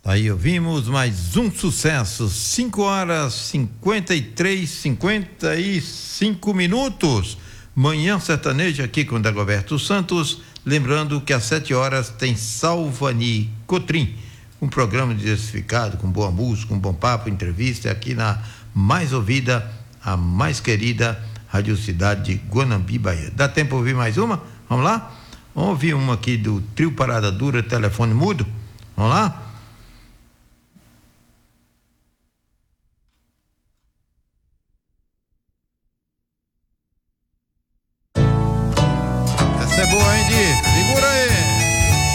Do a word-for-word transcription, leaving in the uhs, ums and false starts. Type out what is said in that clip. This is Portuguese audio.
Aí ouvimos mais um sucesso, cinco horas cinquenta e três, cinquenta e cinco minutos. Manhã Sertaneja aqui com Dagoberto Santos. Lembrando que às sete horas tem Salvani Cotrim, um programa diversificado, com boa música, com bom papo, entrevista aqui na mais ouvida, a mais querida Rádio Cidade de Guanambi, Bahia. Dá tempo de ouvir mais uma? Vamos lá? Vamos ouvir uma aqui do Trio Parada Dura, telefone mudo. Vamos lá?